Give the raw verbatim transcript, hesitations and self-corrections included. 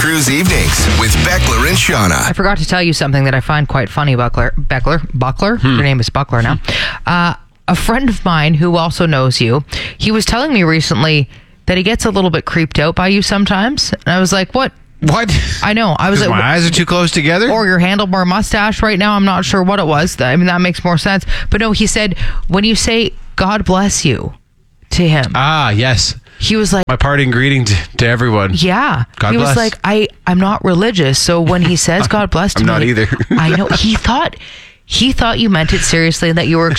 Cruise Evenings with Beckler and Shauna. I forgot to tell you something that I find quite funny about Claire, Beckler. Buckler? Hmm. Her name is Buckler now. Uh, a friend of mine who also knows you, he was telling me recently that he gets a little bit creeped out by you sometimes. And I was like, what? What? I know. I was like, my eyes are too close together? Or your handlebar mustache right now. I'm not sure what it was. I mean, that makes more sense. But no, he said, when you say, God bless you to him. Ah, yes. He was like, my parting greeting to, to everyone. Yeah. God he bless. was like, I, I'm not religious. So when he says God bless to I'm me. not either. I know. He thought, he thought you meant it seriously and that you were